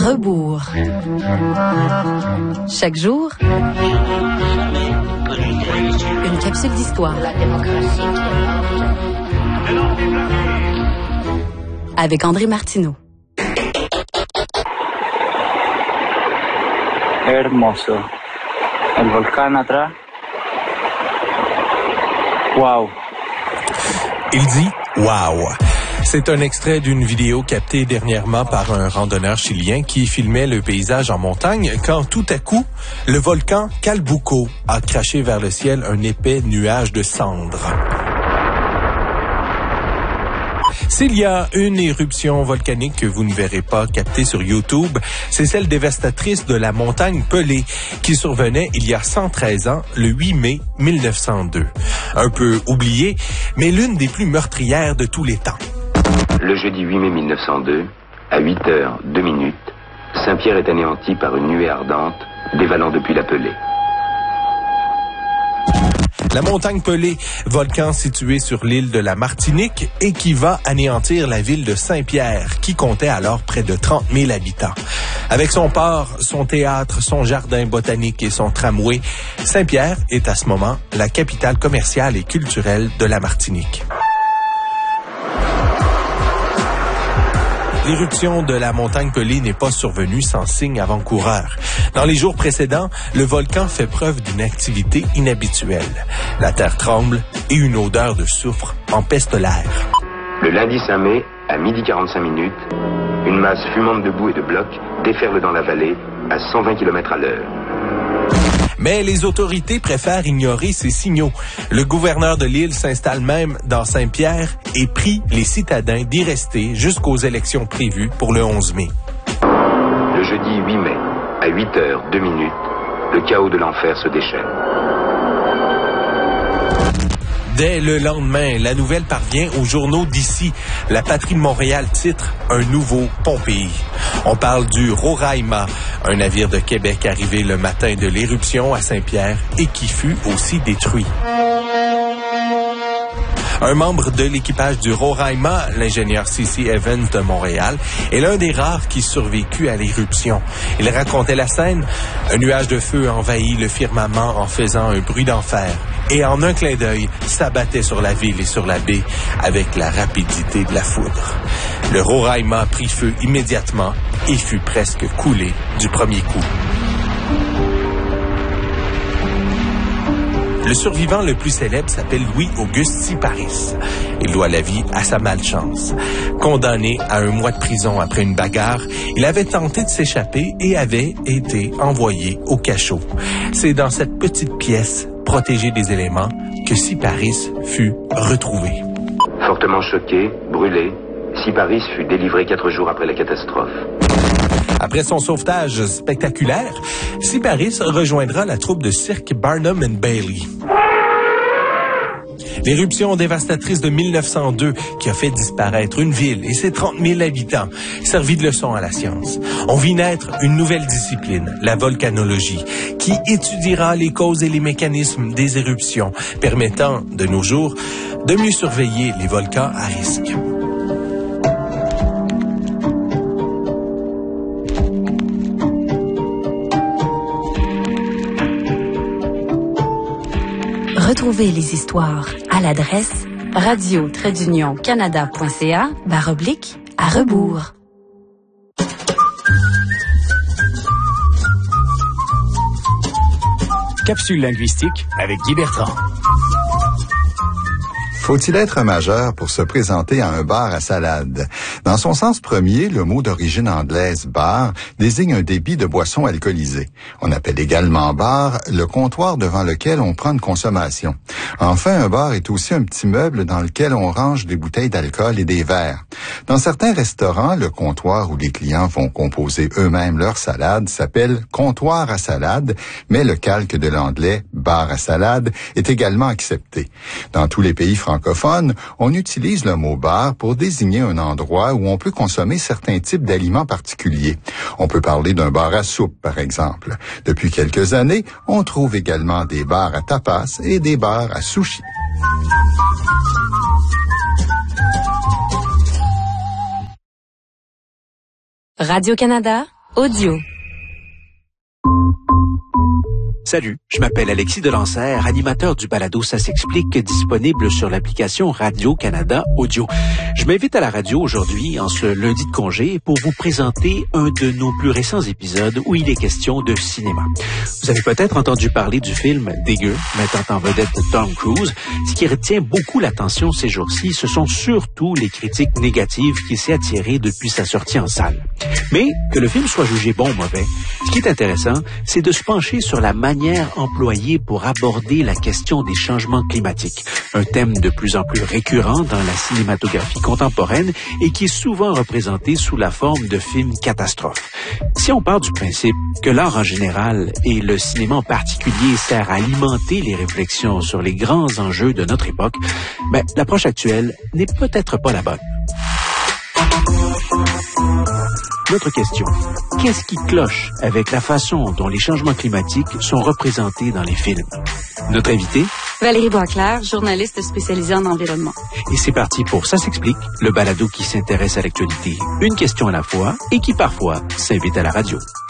rebours. Chaque jour, une capsule d'histoire. Avec André Martineau. Hermoso. El volcán atrás. Wow. Il dit « Wow ». C'est un extrait d'une vidéo captée dernièrement par un randonneur chilien qui filmait le paysage en montagne quand tout à coup, le volcan Calbuco a craché vers le ciel un épais nuage de cendres. S'il y a une éruption volcanique que vous ne verrez pas captée sur YouTube, c'est celle dévastatrice de la montagne Pelée, qui survenait il y a 113 ans, le 8 mai 1902. Un peu oubliée, mais l'une des plus meurtrières de tous les temps. Le jeudi 8 mai 1902, à 8h02, Saint-Pierre est anéanti par une nuée ardente, dévalant depuis la Pelée. La montagne Pelée, volcan situé sur l'île de la Martinique et qui va anéantir la ville de Saint-Pierre, qui comptait alors près de 30 000 habitants. Avec son port, son théâtre, son jardin botanique et son tramway, Saint-Pierre est à ce moment la capitale commerciale et culturelle de la Martinique. L'éruption de la montagne Pelée n'est pas survenue sans signe avant-coureur. Dans les jours précédents, le volcan fait preuve d'une activité inhabituelle. La terre tremble et une odeur de soufre empeste l'air. Le lundi 5 mai, à 12h45, une masse fumante de boue et de blocs déferle dans la vallée à 120 km à l'heure. Mais les autorités préfèrent ignorer ces signaux. Le gouverneur de l'île s'installe même dans Saint-Pierre et prie les citadins d'y rester jusqu'aux élections prévues pour le 11 mai. Le jeudi 8 mai, à 8h02, le chaos de l'enfer se déchaîne. Dès le lendemain, la nouvelle parvient aux journaux d'ici. La Patrie de Montréal titre « Un nouveau Pompéi ». On parle du Roraima, un navire de Québec arrivé le matin de l'éruption à Saint-Pierre et qui fut aussi détruit. Un membre de l'équipage du Roraima, l'ingénieur C.C. Evans de Montréal, est l'un des rares qui survécut à l'éruption. Il racontait la scène. Un nuage de feu envahit le firmament en faisant un bruit d'enfer. Et en un clin d'œil, s'abattait sur la ville et sur la baie avec la rapidité de la foudre. Le Roraima prit feu immédiatement et fut presque coulé du premier coup. Le survivant le plus célèbre s'appelle Louis-Auguste Syparis. Il doit la vie à sa malchance. Condamné à 1 mois de prison après une bagarre, il avait tenté de s'échapper et avait été envoyé au cachot. C'est dans cette petite pièce, protégée des éléments, que Syparis fut retrouvé. Fortement choqué, brûlé, Syparis fut délivré 4 jours après la catastrophe. Après son sauvetage spectaculaire, Syparis rejoindra la troupe de cirque Barnum and Bailey. L'éruption dévastatrice de 1902 qui a fait disparaître une ville et ses 30 000 habitants servit de leçon à la science. On vit naître une nouvelle discipline, la volcanologie, qui étudiera les causes et les mécanismes des éruptions, permettant, de nos jours, de mieux surveiller les volcans à risque. Retrouvez les histoires à l'adresse radio-canada.ca/à rebours. Capsule linguistique avec Guy Bertrand. Faut-il être majeur pour se présenter à un bar à salade? Dans son sens premier, le mot d'origine anglaise bar désigne un débit de boissons alcoolisées. On appelle également bar le comptoir devant lequel on prend une consommation. Enfin, un bar est aussi un petit meuble dans lequel on range des bouteilles d'alcool et des verres. Dans certains restaurants, le comptoir où les clients vont composer eux-mêmes leur salade s'appelle comptoir à salade, mais le calque de l'anglais bar à salade est également accepté. Dans tous les pays francophones, on utilise le mot bar pour désigner un endroit où on peut consommer certains types d'aliments particuliers. On peut parler d'un bar à soupe, par exemple. Depuis quelques années, on trouve également des bars à tapas et des bars à sushi. Radio-Canada, audio. Salut, je m'appelle Alexis Delancer, animateur du balado Ça s'explique, disponible sur l'application Radio-Canada Audio. Je m'invite à la radio aujourd'hui, en ce lundi de congé, pour vous présenter un de nos plus récents épisodes où il est question de cinéma. Vous avez peut-être entendu parler du film Dégueu, mettant en vedette Tom Cruise. Ce qui retient beaucoup l'attention ces jours-ci, ce sont surtout les critiques négatives qu'il s'est attirées depuis sa sortie en salle. Mais que le film soit jugé bon ou mauvais, ce qui est intéressant, c'est de se pencher sur la manière employée pour aborder la question des changements climatiques, un thème de plus en plus récurrent dans la cinématographie contemporaine et qui est souvent représenté sous la forme de films catastrophes. Si on part du principe que l'art en général et le cinéma en particulier sert à alimenter les réflexions sur les grands enjeux de notre époque, l'approche actuelle n'est peut-être pas la bonne. Notre question, qu'est-ce qui cloche avec la façon dont les changements climatiques sont représentés dans les films? Notre invité? Valérie Boisclair, journaliste spécialisée en environnement. Et c'est parti pour Ça s'explique, le balado qui s'intéresse à l'actualité, une question à la fois et qui parfois s'invite à la radio.